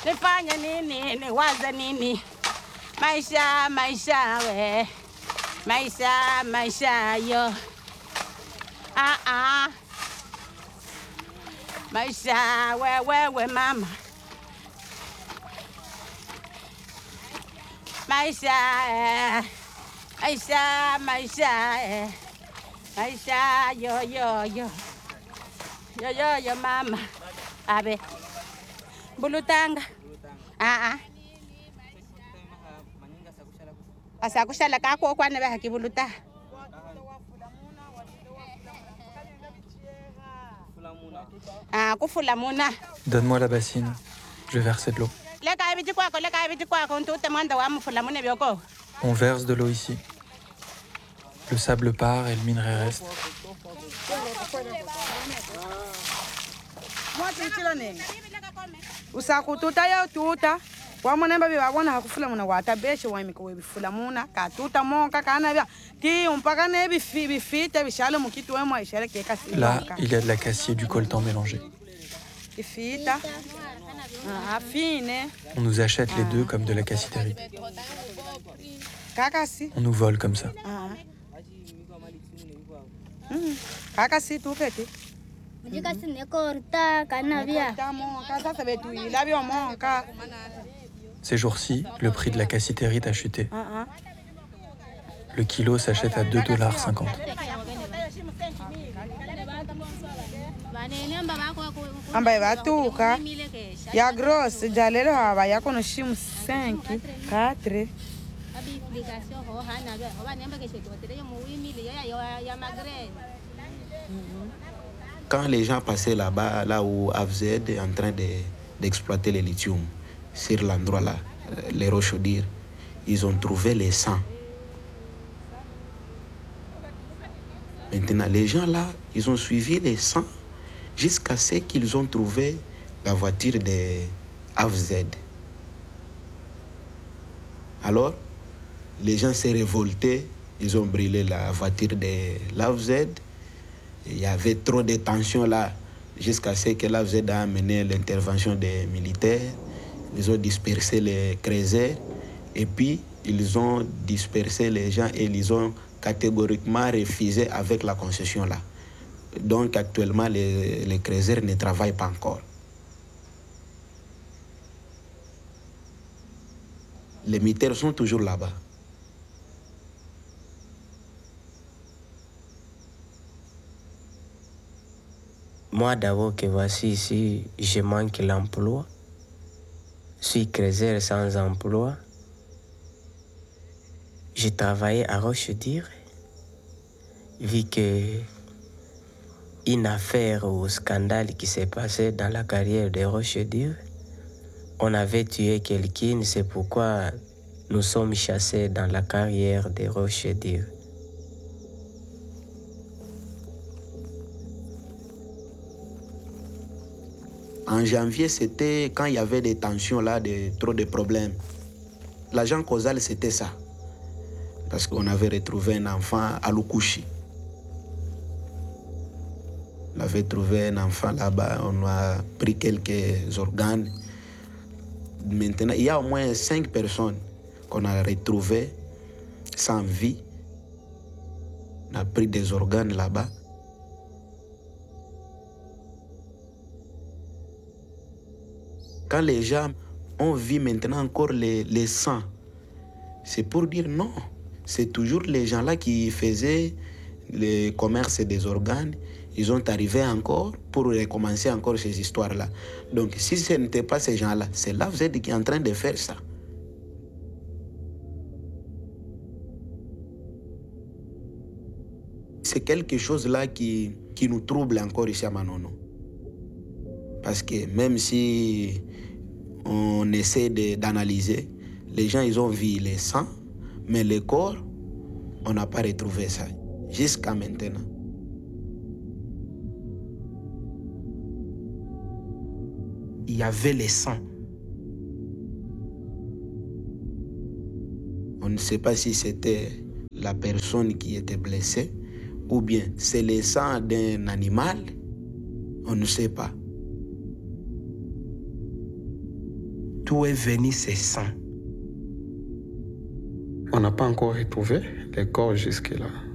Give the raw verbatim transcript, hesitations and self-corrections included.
nifanye nini, niwaze nini? Maisha, maisha we, maisha, maisha yo. Ah ah, maisha we we we mama. Maisha, eh, maisha, maisha, eh, maisha yo yo yo, yo yo yo mama. Abe, bulutanga. Ah ah. Asakushala kako kwane ba hakibuluta. Ah, kufula muna. Donne-moi la bassine, je vais verser de l'eau. On verse de l'eau ici. Le sable part et le minerai reste. Wamonemba bibabona hakufula muna watabeshe wamika webifula muna katuta monka kana bia ti umpaka ne bifi bifite bishalo mukitu wemo ishale keka si. Là, il y a de la cassie et du coltan mélangés. Ifita. Ah, fine. On nous achète les deux comme de la cassiterite. Kakasi. On nous vole comme ça. Ah. Hmm. Kakasi tu pete. Ces jours-ci, le prix de la cassiterite a chuté. Le kilo s'achète à deux dollars cinquante. Ambaye batuka ya gross jalelo haba ya kono shimu cinq quatre. Quand les gens passaient là-bas, là où A V Z est en train de, d'exploiter le lithium, sur l'endroit là, les rochaudières, ils ont trouvé les sangs. Maintenant, les gens là, ils ont suivi les sangs jusqu'à ce qu'ils ont trouvé la voiture de A V Z. Alors, les gens s'est révoltés, ils ont brûlé la voiture de l'A V Z. Il y avait trop de tensions là, jusqu'à ce que l'A V Z a amené l'intervention des militaires. Ils ont dispersé les creuseurs et puis ils ont dispersé les gens et ils ont catégoriquement refusé avec la concession là. Donc actuellement, les, les creuseurs ne travaillent pas encore. Les militaires sont toujours là-bas. Moi d'abord que voici ici, je manque l'emploi. Je suis creuseur sans emploi. J'ai travaillé à Rochedière. Vu que une affaire ou scandale qui s'est passé dans la carrière de Rochedière, on avait tué quelqu'un, c'est pourquoi nous sommes chassés dans la carrière de Rochedière. En janvier, c'était quand il y avait des tensions là, de, trop de problèmes. L'agent causal, c'était ça. Parce qu'on avait retrouvé un enfant à Lukushi. On avait trouvé un enfant là-bas, on a pris quelques organes. Maintenant, il y a au moins cinq personnes qu'on a retrouvées sans vie. On a pris des organes là-bas. Quand les gens ont vu maintenant encore les, les sangs, c'est pour dire non. C'est toujours les gens-là qui faisaient le commerce des organes. Ils ont arrivé encore pour recommencer encore ces histoires-là. Donc si ce n'était pas ces gens-là, c'est l'A V Z qui est en train de faire ça. C'est quelque chose là qui, qui nous trouble encore ici à Manono. Parce que même si on essaie de, d'analyser, les gens ils ont vu les sangs, mais le corps, on n'a pas retrouvé ça jusqu'à maintenant. Il y avait les sangs. On ne sait pas si c'était la personne qui était blessée ou bien c'est le sang d'un animal. On ne sait pas. D'où est venu ce sang? On n'a pas encore retrouvé les corps jusque-là.